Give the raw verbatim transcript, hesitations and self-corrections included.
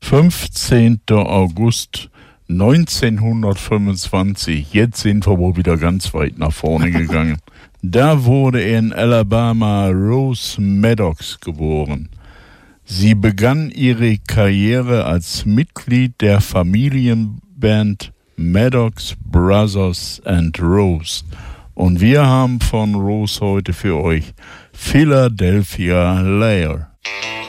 fünfzehnter August neunzehnhundertfünfundzwanzig. Jetzt sind wir wohl wieder ganz weit nach vorne gegangen. Da wurde in Alabama Rose Maddox geboren. Sie begann ihre Karriere als Mitglied der Familienband Maddox Brothers and Rose. Und wir haben von Rose heute für euch Philadelphia Layer.